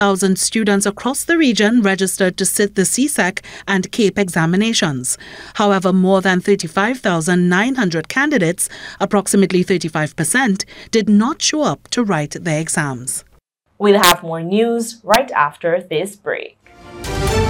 1,000 students across the region registered to sit the CSEC and CAPE examinations. However, more than 35,900 candidates, approximately 35%, did not show up to write their exams. We'll have more news right after this break.